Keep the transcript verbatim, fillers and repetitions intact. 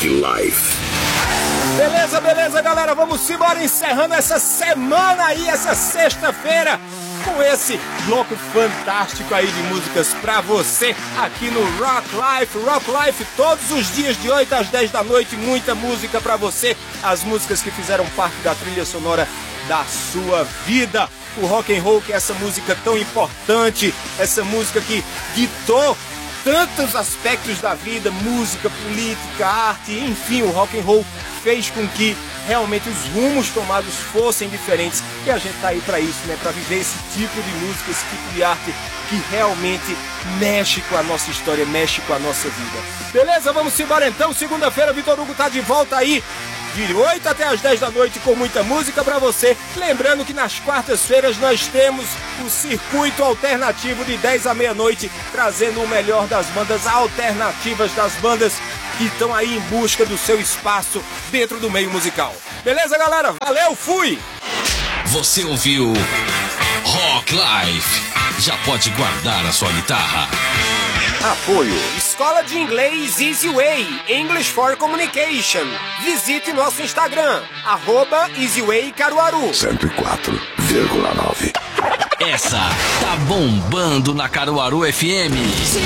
Life. Beleza, beleza, galera, vamos embora encerrando essa semana aí, essa sexta-feira, com esse bloco fantástico aí de músicas pra você aqui no Rock Life. Rock Life todos os dias de oito às dez da noite, muita música pra você, as músicas que fizeram parte da trilha sonora da sua vida. O rock and roll, que é essa música tão importante, essa música que ditou tantos aspectos da vida, música, política, arte, enfim, o rock and roll fez com que realmente os rumos tomados fossem diferentes, e a gente tá aí pra isso, né, pra viver esse tipo de música, esse tipo de arte que realmente mexe com a nossa história, mexe com a nossa vida. Beleza? Vamos embora então, segunda-feira Vitor Hugo tá de volta aí, de oito até as dez da noite, com muita música pra você. Lembrando que nas quartas-feiras nós temos o Circuito Alternativo de dez à meia-noite, trazendo o melhor das bandas alternativas, das bandas que estão aí em busca do seu espaço dentro do meio musical. Beleza, galera? Valeu, fui! Você ouviu Rock Life. Já pode guardar a sua guitarra. Apoio Escola de Inglês Easy Way, English for Communication. Visite nosso Instagram, arroba EasyWay Caruaru. cento e quatro vírgula nove. Essa tá bombando na Caruaru F M.